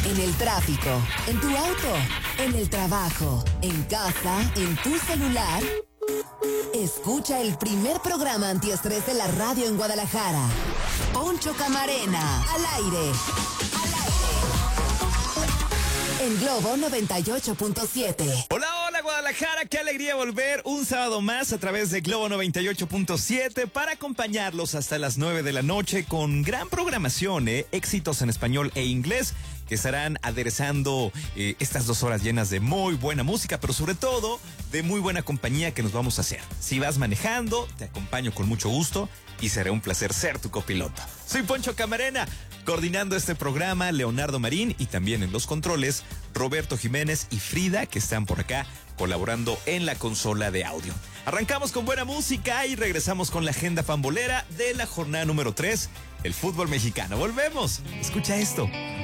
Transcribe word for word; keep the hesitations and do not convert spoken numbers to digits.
En el tráfico, en tu auto, en el trabajo, en casa, en tu celular. Escucha el primer programa antiestrés de la radio en Guadalajara. Poncho Camarena, al aire. Al aire. En Globo noventa y ocho punto siete. Hola, hola Guadalajara, qué alegría volver un sábado más a través de Globo noventa y ocho punto siete para acompañarlos hasta las nueve de la noche con gran programación, ¿eh? Éxitos en español e inglés que estarán aderezando eh, estas dos horas llenas de muy buena música, pero sobre todo de muy buena compañía que nos vamos a hacer. Si vas manejando, te acompaño con mucho gusto y será un placer ser tu copiloto. Soy Poncho Camarena, coordinando este programa, Leonardo Marín y también en los controles, Roberto Jiménez y Frida, que están por acá colaborando en la consola de audio. Arrancamos con buena música y regresamos con la agenda pambolera de la jornada número tres, el fútbol mexicano. Volvemos, escucha esto.